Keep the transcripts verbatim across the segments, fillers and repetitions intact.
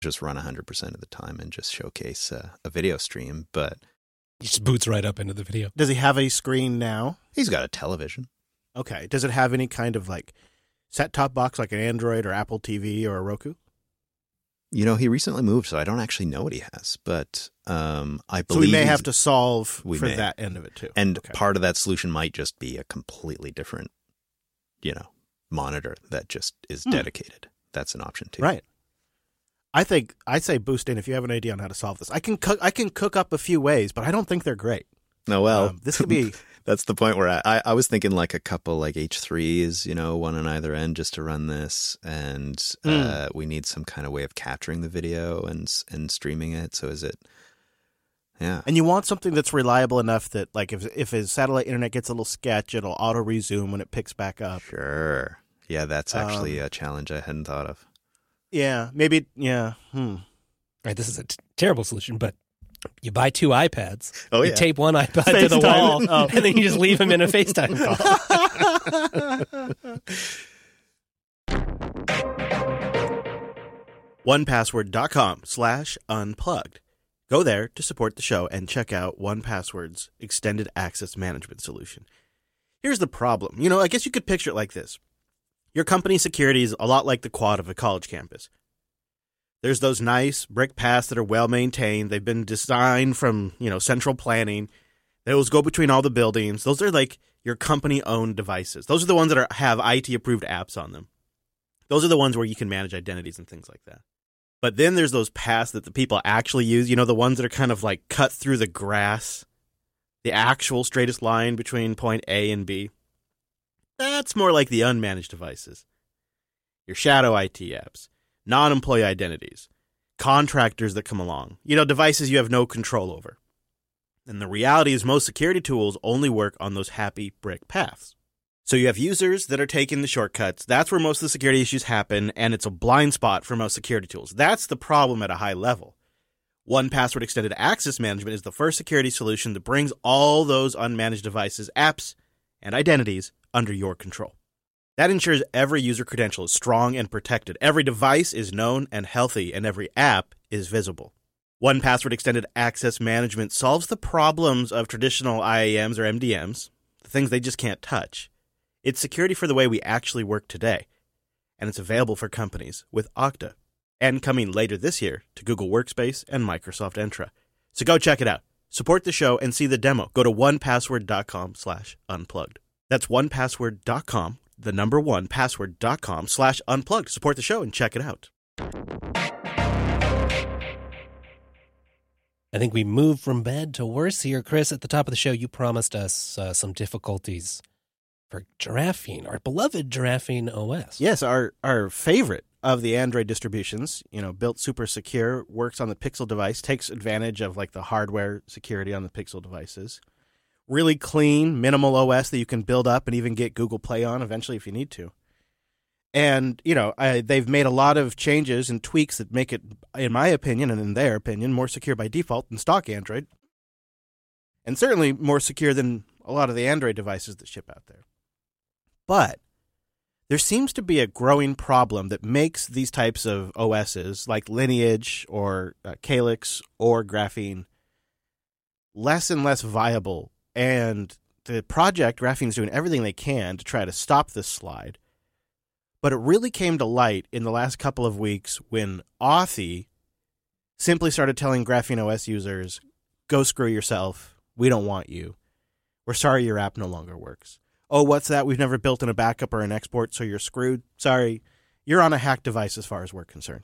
just run one hundred percent of the time and just showcase uh, a video stream. But he just boots right up into the video. Does he have a screen now? He's got a television. Okay. Does it have any kind of like set-top box like an Android or Apple T V or a Roku? You know, he recently moved, so I don't actually know what he has. But um, I believe... So we may have to solve for may. that end of it, too. And okay. part of that solution might just be a completely different, you know, monitor that just is hmm. dedicated. That's an option, too. Right. I think, I say boost in if you have an idea on how to solve this. I can cook, I can cook up a few ways, but I don't think they're great. No, well... Um, this could be... That's the point where I, I, I was thinking like a couple like H threes, you know, one on either end just to run this. And mm. uh, we need some kind of way of capturing the video and and streaming it. So is it, yeah. And you want something that's reliable enough that like if if his satellite internet gets a little sketch, it'll auto resume when it picks back up. Sure. Yeah, that's actually um, a challenge I hadn't thought of. Yeah, maybe, yeah. Hmm. Right, this is a t- terrible solution, but you buy two iPads, oh, you yeah. tape one iPad FaceTime. to the wall, oh. and then you just leave them in a FaceTime call. one password dot com slash unplugged. Go there to support the show and check out one Password's extended access management solution. Here's the problem. You know, I guess you could picture it like this. Your company's security is a lot like the quad of a college campus. There's those nice brick paths that are well-maintained. They've been designed from, you know, central planning. Those go between all the buildings. Those are like your company-owned devices. Those are the ones that are, have I T-approved apps on them. Those are the ones where you can manage identities and things like that. But then there's those paths that the people actually use, you know, the ones that are kind of like cut through the grass, the actual straightest line between point A and B. That's more like the unmanaged devices. Your shadow I T apps. Non-employee identities, contractors that come along, you know, devices you have no control over. And the reality is most security tools only work on those happy brick paths. So you have users that are taking the shortcuts. That's where most of the security issues happen, and it's a blind spot for most security tools. That's the problem at a high level. one Password Extended Access Management is the first security solution that brings all those unmanaged devices, apps, and identities under your control. That ensures every user credential is strong and protected. Every device is known and healthy, and every app is visible. one Password Extended Access Management solves the problems of traditional I A Ms or M D Ms, the things they just can't touch. It's security for the way we actually work today, and it's available for companies with Okta, and coming later this year to Google Workspace and Microsoft Entra. So go check it out. Support the show and see the demo. Go to one password dot com slash unplugged. That's one password dot com. The number one password dot com slash unplugged. Support the show and check it out. I think we moved from bad to worse here. Chris, at the top of the show, you promised us uh, some difficulties for Giraffene, our beloved Giraffene O S. Yes, our, our favorite of the Android distributions, you know, built super secure, works on the Pixel device, takes advantage of like the hardware security on the Pixel devices. Really clean, minimal O S that you can build up and even get Google Play on eventually if you need to. And, you know, I, they've made a lot of changes and tweaks that make it, in my opinion and in their opinion, more secure by default than stock Android. And certainly more secure than a lot of the Android devices that ship out there. But there seems to be a growing problem that makes these types of O Ss, like Lineage or uh, Calyx or Graphene, less and less viable. And the project, Graphene, is doing everything they can to try to stop this slide. But it really came to light in the last couple of weeks when Authy simply started telling Graphene O S users, go screw yourself. We don't want you. We're sorry your app no longer works. Oh, what's that? We've never built in a backup or an export, so you're screwed. Sorry, you're on a hacked device as far as we're concerned.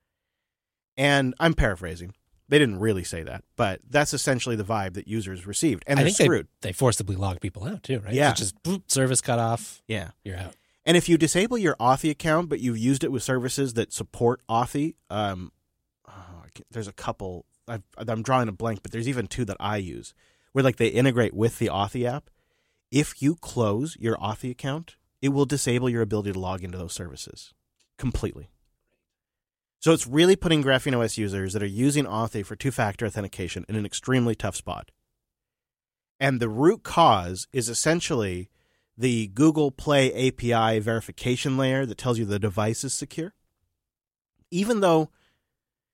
And I'm paraphrasing. They didn't really say that, but that's essentially the vibe that users received. And they're I think screwed. They, they forcibly log people out too, right? Yeah. So just boop, service cut off. Yeah. You're out. And if you disable your Authy account, but you've used it with services that support Authy, um, oh, there's a couple. I've, I'm drawing a blank, but there's even two that I use where like they integrate with the Authy app. If you close your Authy account, it will disable your ability to log into those services completely. So it's really putting Graphene O S users that are using Authy for two-factor authentication in an extremely tough spot. And the root cause is essentially the Google Play A P I verification layer that tells you the device is secure. Even though